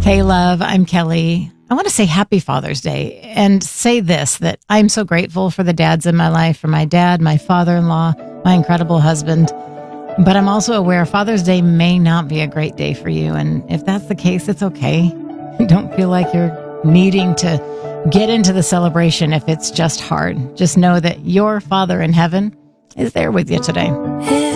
Hey, love, I'm Kelly. I want to say happy Father's Day and say this, that I'm so grateful for the dads in my life, for my dad, my father-in-law, my incredible husband. But I'm also aware Father's Day may not be a great day for you. And if that's the case, it's okay. Don't feel like you're needing to get into the celebration if it's just hard. Just know that your Father in heaven is there with you today.